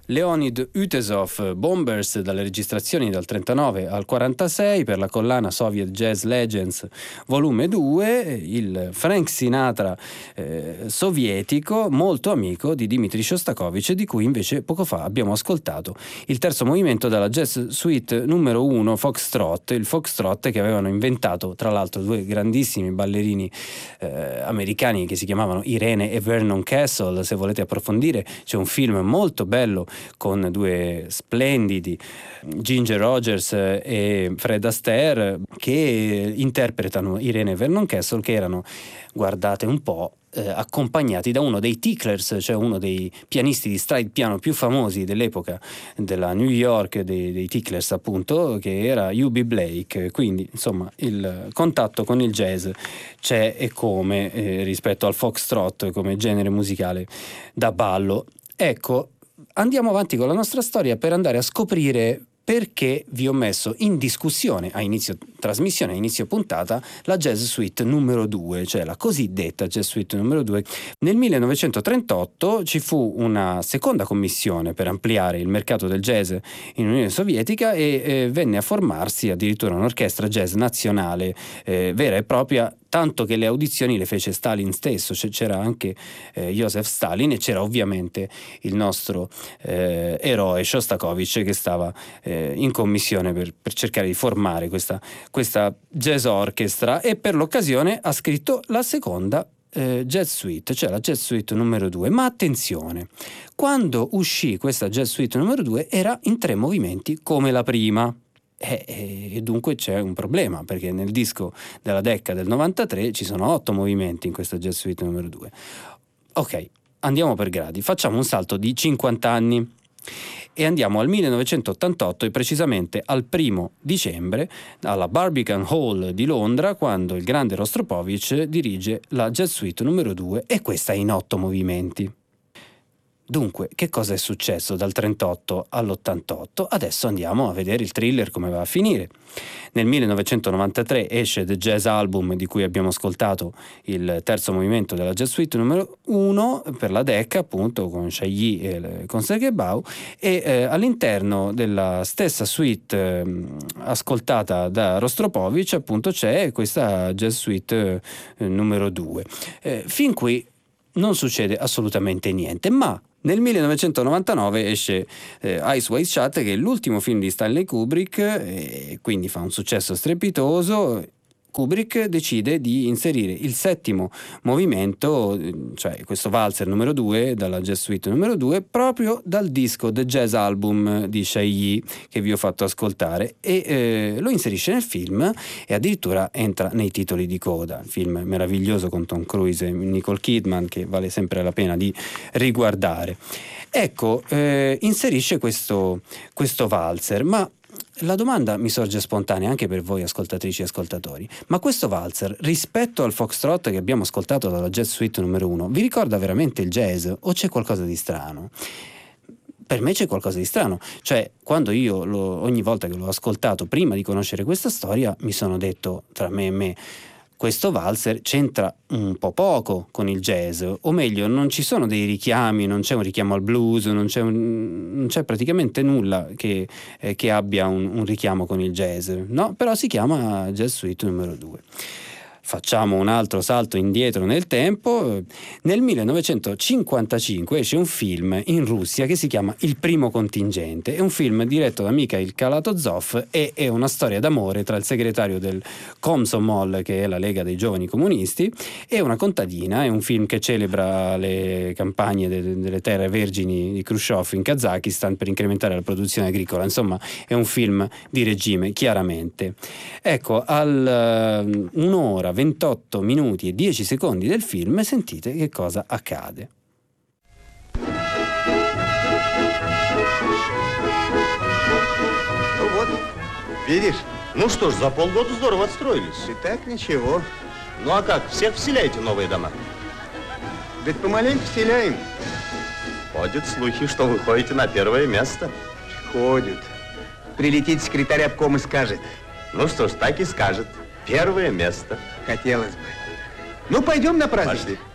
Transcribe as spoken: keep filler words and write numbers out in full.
Leonid Utesov Bombers, dalle registrazioni dal trentanove al quarantasei per la collana Soviet Jazz Legends volume due, il Frank Sinatra eh, sovietico, molto amico di Dmitri Shostakovich, di cui invece poco fa abbiamo ascoltato il terzo movimento dalla Jazz Suite numero uno, Foxtrot, il Foxtrot che avevano inventato tra l'altro due grandissimi ballerini eh, americani che si chiamavano Irene e Vernon Castle. Se volete approfondire c'è un film molto bello con due splendidi Ginger Rogers e Fred Astaire che interpretano Irene e Vernon Castle, che erano, guardate un po', Eh, accompagnati da uno dei ticklers, cioè uno dei pianisti di stride piano più famosi dell'epoca della New York, dei, dei ticklers appunto, che era U B Blake. Quindi insomma il contatto con il jazz c'è, e come eh, rispetto al foxtrot come genere musicale da ballo. Ecco, andiamo avanti con la nostra storia per andare a scoprire perché vi ho messo in discussione a inizio trasmissione, a inizio puntata, la Jazz Suite numero due, cioè la cosiddetta Jazz Suite numero due. Nel millenovecentotrentotto ci fu una seconda commissione per ampliare il mercato del jazz in Unione Sovietica e eh, venne a formarsi addirittura un'orchestra jazz nazionale eh, vera e propria, tanto che le audizioni le fece Stalin stesso. C- c'era anche eh, Joseph Stalin e c'era ovviamente il nostro eh, eroe Shostakovich che stava eh, in commissione per, per cercare di formare questa, questa jazz orchestra, e per l'occasione ha scritto la seconda eh, Jazz Suite, cioè la Jazz Suite numero due. Ma attenzione, quando uscì questa Jazz Suite numero due era in tre movimenti come la prima. E, e dunque c'è un problema, perché nel disco della Decca del novantatré ci sono otto movimenti in questa Jazz Suite numero due. Ok, andiamo per gradi, facciamo un salto di cinquanta anni e andiamo al millenovecentottantotto, e precisamente al primo dicembre alla Barbican Hall di Londra, quando il grande Rostropovich dirige la Jazz Suite numero due, e questa è in otto movimenti. Dunque, che cosa è successo dal trentotto all'ottantotto? Adesso andiamo a vedere il thriller come va a finire. Nel millenovecentonovantatré esce The Jazz Album, di cui abbiamo ascoltato il terzo movimento della Jazz Suite numero uno per la Decca, appunto, con Chailly e con Sergebau, e eh, all'interno della stessa suite eh, ascoltata da Rostropovich, appunto, c'è questa Jazz Suite eh, numero due. Eh, fin qui non succede assolutamente niente, ma nel millenovecentonovantanove esce eh, Eyes Wide Shut, che è l'ultimo film di Stanley Kubrick, e quindi fa un successo strepitoso. Kubrick decide di inserire il settimo movimento, cioè questo valzer numero due dalla Jazz Suite numero due, proprio dal disco The Jazz Album di Chailly che vi ho fatto ascoltare, e eh, lo inserisce nel film e addirittura entra nei titoli di coda. Film meraviglioso con Tom Cruise e Nicole Kidman, che vale sempre la pena di riguardare. Ecco, eh, inserisce questo, questo valzer, ma la domanda mi sorge spontanea anche per voi ascoltatrici e ascoltatori: ma questo valzer, rispetto al foxtrot che abbiamo ascoltato dalla Jazz Suite numero uno, vi ricorda veramente il jazz o c'è qualcosa di strano? Per me c'è qualcosa di strano, cioè quando io lo, ogni volta che l'ho ascoltato prima di conoscere questa storia mi sono detto tra me e me: questo valzer c'entra un po' poco con il jazz, o meglio, non ci sono dei richiami, non c'è un richiamo al blues, non c'è, un, non c'è praticamente nulla che, eh, che abbia un, un richiamo con il jazz, no? Però si chiama Jazz Suite numero due. Facciamo un altro salto indietro nel tempo. Nel millenovecentocinquantacinque esce un film in Russia che si chiama Il primo contingente. È un film diretto da Mikhail Kalatozov e è una storia d'amore tra il segretario del Komsomol, che è la Lega dei Giovani Comunisti, e una contadina. È un film che celebra le campagne de- delle terre vergini di Khrushchev in Kazakistan per incrementare la produzione agricola. Insomma, è un film di regime, chiaramente. Ecco, al uh, un'ora, ventotto minuti e dieci secondi del film, sentite che cosa accade. Ну вот, видишь? Ну что ж, за полгода здорово отстроились. И так ничего. Ну а как, всех вселяете в новые дома? Ведь помаленьку вселяем. Ходят слухи, что вы ходите на первое место. Ходит. Прилетит секретарь обкома и скажет. Ну что ж, так и скажет. Первое место. Хотелось бы. Ну, пойдем на праздник. Пошли.